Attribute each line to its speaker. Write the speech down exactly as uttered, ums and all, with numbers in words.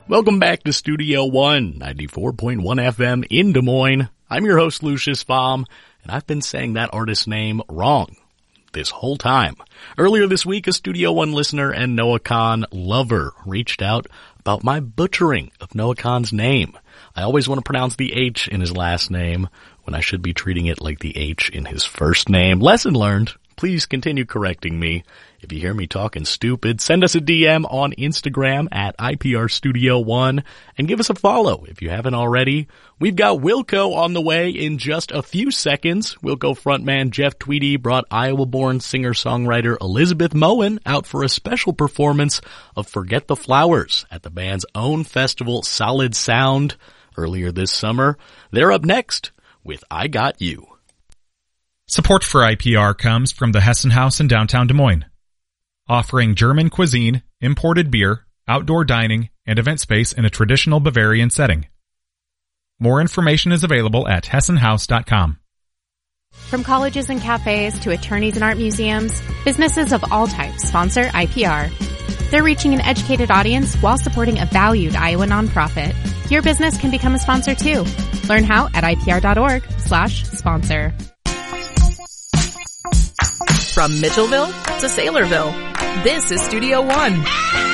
Speaker 1: Welcome back to Studio One, ninety-four point one F M in Des Moines. I'm your host, Lucius Baum, and I've been saying that artist's name wrong this whole time. Earlier this week, a Studio One listener and Noah Kahan lover reached out about my butchering of Noah Kahan's name. I always want to pronounce the H in his last name when I should be treating it like the H in his first name. Lesson learned. Please continue correcting me. If you hear me talking stupid, send us a D M on Instagram at I P R Studio One and give us a follow if you haven't already. We've got Wilco on the way in just a few seconds. Wilco frontman Jeff Tweedy brought Iowa-born singer-songwriter Elizabeth Moen out for a special performance of Forget the Flowers at the band's own festival, Solid Sound, earlier this summer. They're up next with I Got You.
Speaker 2: Support for I P R comes from the Hessen House in downtown Des Moines, offering German cuisine, imported beer, outdoor dining, and event space in a traditional Bavarian setting. More information is available at hessen house dot com.
Speaker 3: From colleges and cafes to attorneys and art museums, businesses of all types sponsor I P R. They're reaching an educated audience while supporting a valued Iowa nonprofit. Your business can become a sponsor too. Learn how at I P R dot org slash sponsor.
Speaker 4: From Mitchellville to Saylorville, this is Studio One.